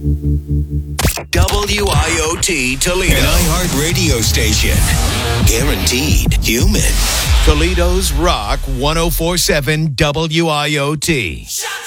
WIOT Toledo. An iHeart radio station. Guaranteed human. Toledo's Rock 104.7 WIOT.